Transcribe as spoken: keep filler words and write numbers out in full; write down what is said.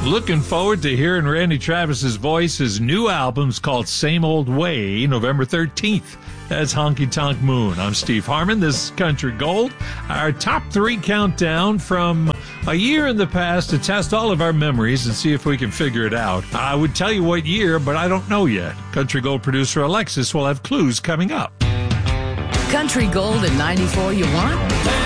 Looking forward to hearing Randy Travis's voice. His new album's called Same Old Way, November thirteenth. That's Honky Tonk Moon. I'm Steve Harmon. This is Country Gold. Our top three countdown from a year in the past to test all of our memories and see if we can figure it out. I would tell you what year, but I don't know yet. Country Gold producer Alexis will have clues coming up. Country Gold at ninety-four you want?